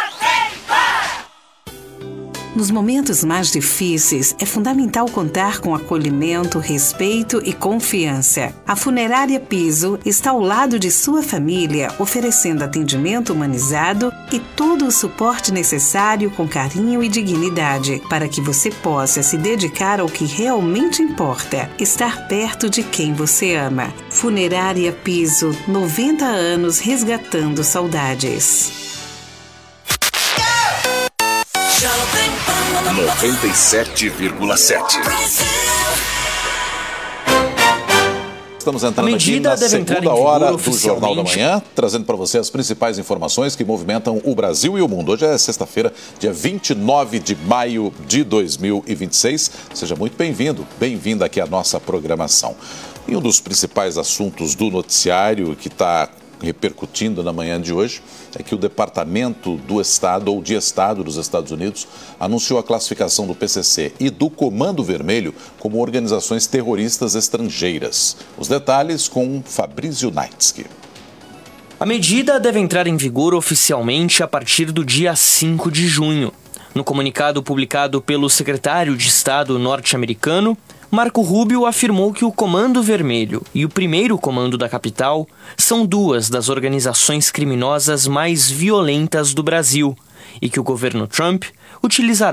[SPEAKER 27] Nos momentos mais difíceis, é fundamental contar com acolhimento, respeito e confiança. A Funerária Piso está ao lado de sua família, oferecendo atendimento humanizado e todo o suporte necessário com carinho e dignidade, para que você possa se dedicar ao que realmente importa, estar perto de quem você ama. Funerária Piso, noventa anos resgatando saudades.
[SPEAKER 20] noventa e sete vírgula sete.
[SPEAKER 3] Estamos entrando aqui na segunda hora do Jornal da Manhã, trazendo para você as principais informações que movimentam o Brasil e o mundo. Hoje é sexta-feira, dia vinte e nove de maio de dois mil e vinte e seis. Seja muito bem-vindo, bem-vinda aqui à nossa programação. E um dos principais assuntos do noticiário que está repercutindo na manhã de hoje é que o Departamento do Estado ou de Estado dos Estados Unidos anunciou a classificação do P C C e do Comando Vermelho como organizações terroristas estrangeiras. Os detalhes com Fabrício Naitsky.
[SPEAKER 28] A medida deve entrar em vigor oficialmente a partir do dia cinco de junho. No comunicado publicado pelo secretário de Estado norte-americano, Marco Rubio afirmou que o Comando Vermelho e o Primeiro Comando da Capital são duas das organizações criminosas mais violentas do Brasil e que o governo Trump utilizará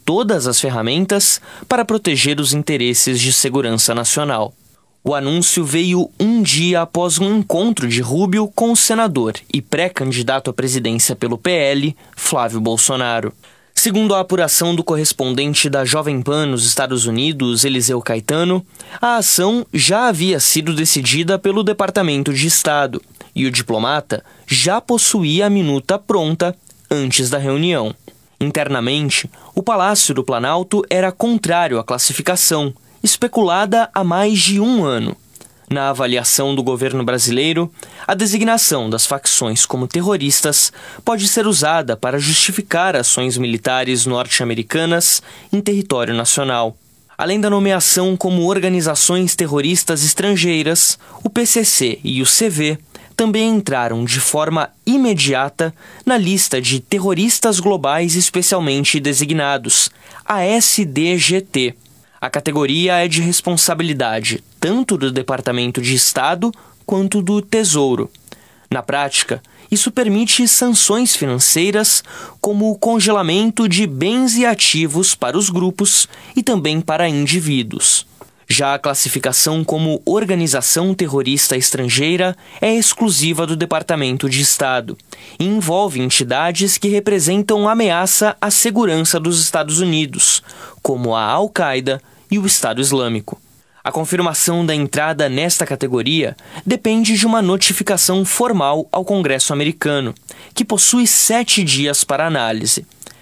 [SPEAKER 28] todas as ferramentas para proteger os interesses de segurança nacional. O anúncio veio um dia após um encontro de Rubio com o senador e pré-candidato à presidência pelo P L, Flávio Bolsonaro. Segundo a apuração do correspondente da Jovem Pan nos Estados Unidos, Eliseu Caetano, a ação já havia sido decidida pelo Departamento de Estado e o diplomata já possuía a minuta pronta antes da reunião. Internamente, o Palácio do Planalto era contrário à classificação, especulada há mais de um ano. Na avaliação do governo brasileiro, a designação das facções como terroristas pode ser usada para justificar ações militares norte-americanas em território nacional. Além da nomeação como organizações terroristas estrangeiras, o P C C e o C V também entraram de forma imediata na lista de terroristas globais especialmente designados, a S D G T. A categoria é de responsabilidade tanto do Departamento de Estado quanto do Tesouro. Na prática, isso permite sanções financeiras, como o congelamento de bens e ativos para os grupos e também para indivíduos. Já a classificação como organização terrorista estrangeira é exclusiva do Departamento de Estado e envolve entidades que representam ameaça à segurança dos Estados Unidos, como a Al-Qaeda e o Estado Islâmico. A confirmação da entrada nesta categoria depende de uma notificação formal ao Congresso americano, que possui sete dias para análise.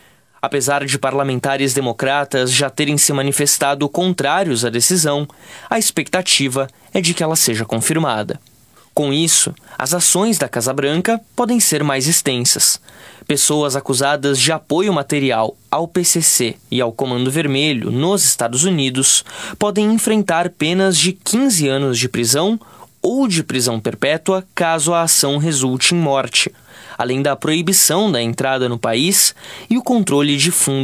[SPEAKER 28] Apesar de parlamentares democratas já terem se manifestado contrários à decisão, a expectativa é de que ela seja confirmada. Com isso, as ações da Casa Branca podem ser mais extensas. Pessoas acusadas de apoio material ao P C C e ao Comando Vermelho nos Estados Unidos podem enfrentar penas de quinze anos de prisão ou de prisão perpétua caso a ação resulte em morte, além da proibição da entrada no país e o controle de fundos